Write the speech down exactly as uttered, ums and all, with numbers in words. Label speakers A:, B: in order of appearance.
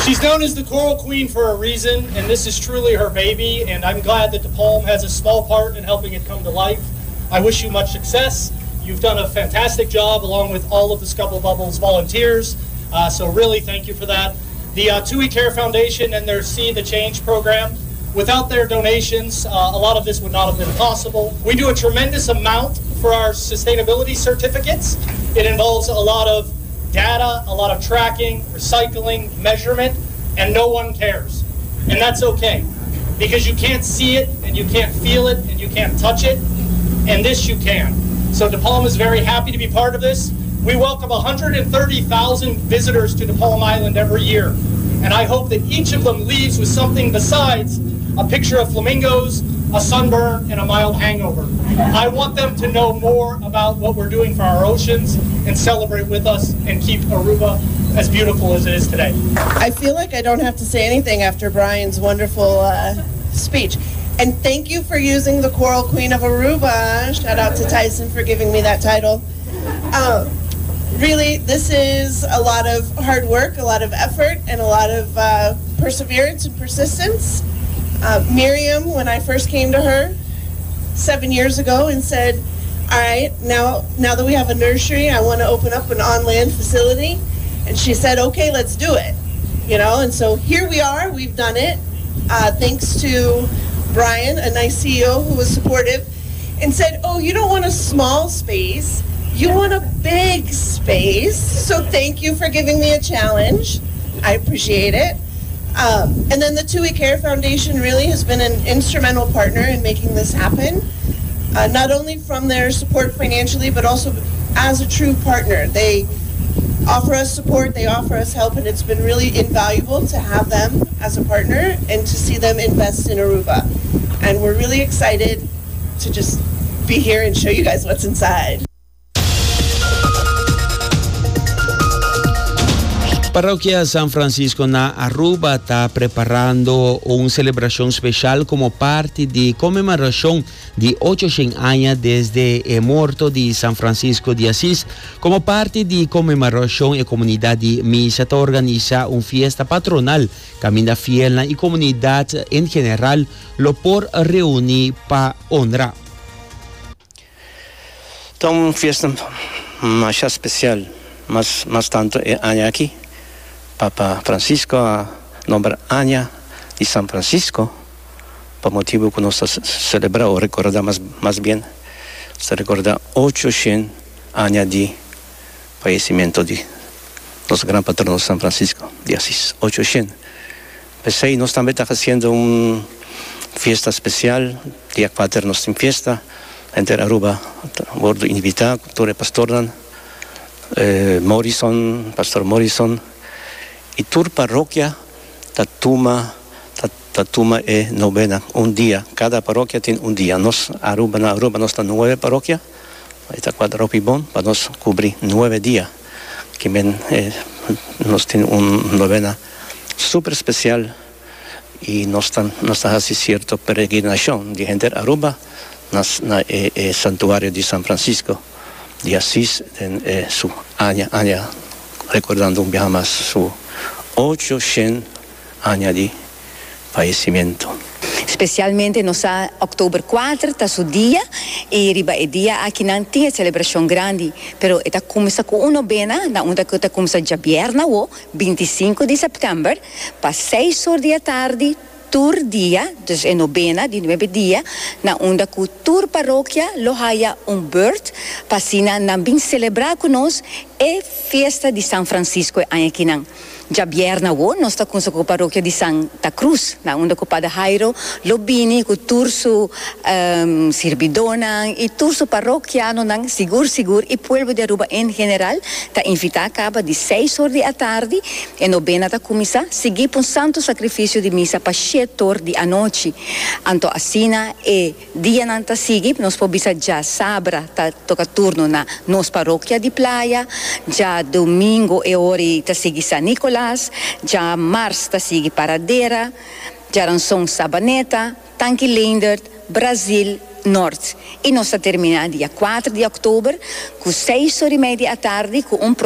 A: She's known as the Coral Queen for a reason, and this is truly her baby, and I'm glad that DePalm has a small part in helping it come to life. I wish you much success. You've done a fantastic job along with all of the Scubble Bubbles volunteers, uh, so really thank you for that. The uh, Tui Care Foundation and their See the Change program, without their donations, uh, a lot of this would not have been possible. We do a tremendous amount for our sustainability certificates. It involves a lot of data, a lot of tracking, recycling, measurement, and no one cares. And that's okay, because you can't see it, and you can't feel it, and you can't touch it, and this you can. So DePalm is very happy to be part of this. We welcome one hundred thirty thousand visitors to DePalm Island every year, and I hope that each of them leaves with something besides a picture of flamingos, a sunburn, and a mild hangover. I want them to know more about what we're doing for our oceans and celebrate with us and keep Aruba as beautiful as it is today.
B: I feel like I don't have to say anything after Brian's wonderful uh, speech. And thank you for using the Coral Queen of Aruba. Shout out to Tyson for giving me that title. Um, really, this is a lot of hard work, a lot of effort, and a lot of uh, perseverance and persistence. Uh, Miriam, when I first came to her seven years ago and said, all right, now, now that we have a nursery, I want to open up an on-land facility. And she said, okay, let's do it. You know, and so here we are, we've done it. Uh, thanks to Brian, a nice C E O who was supportive and said, oh, you don't want a small space, you want a big space. So thank you for giving me a challenge. I appreciate it. Um, and then the Tui Care Foundation really has been an instrumental partner in making this happen, uh, not only from their support financially, but also as a true partner. They offer us support, they offer us help, and it's been really invaluable to have them as a partner and to see them invest in Aruba. And we're really excited to just be here and show you guys what's inside.
C: Parroquia San Francisco na Aruba está preparando una celebración especial como parte de conmemoración de ochocientos años desde el muerto de San Francisco de Asís. Como parte de conmemoración, la comunidad de Misa organiza una fiesta patronal. Camina fiel y comunidad en general lo por reunir para honrar.
D: Es una fiesta más especial, más, más tanto año aquí. Papa Francisco a nombrar Aña de San Francisco, por motivo que nos celebra o recuerda más, más bien, se recuerda ochocientos años de fallecimiento de los gran patronos San Francisco de Asís, ochocientos. Pensé y nos también está haciendo una fiesta especial, día cuatro nos en fiesta, entre Aruba, bordo invitado, Torre Pastor, eh, Morrison, Pastor Morrison, y tur parroquia, tatuma, tatuma es novena, un día. Cada parroquia tiene un día. Nos, Aruba, na Aruba nos están nueve parroquias, ahí está cuatro pibón, para nos cubrir nueve días. Que men, eh, nos tiene una novena súper especial y nos están, nos está haciendo cierta peregrinación de gente de Aruba, nas, na eh, eh, santuario de San Francisco de Asís, en eh, su año, año, recordando un viaje más su ochocientos años de fallecimiento.
E: Especialmente no sa octubre quatro, está su día, y riba el día aquí no tiene celebración grande, pero está comienza con una bena, na onda que está comienza ya viernes o veinticinco de septiembre, para seis horas de la tarde, tour dia, dus en novena, die nueve dia, na onda que tour parroquia lo haya un beurt, para sina na bin celebrar con nos e fiesta de San Francisco aqui nan. Já vierna wo, nós está com a paróquia de Santa Cruz, na onda com Padre Jairo, Lobini, com turso um, Sirbidona, e turso parroquiano, nan, sigur, sigur, e pueblo de Aruba em geral, está invitado acaba de seis horas da tarde, e novena está começar, seguir para um santo sacrifício de missa para sete horas da noite. Então, assim, e dia não está seguir, nós podemos já sabra, tá toca turno na nossa paróquia de praia, já domingo e hora está seguir San Nicolás, já março está seguir Paradeira, já Ranção Sabaneta, Tanque Leendert, Brasil, Norte. E nós está terminando dia quatro de outubro, com seis horas e meia da tarde, com um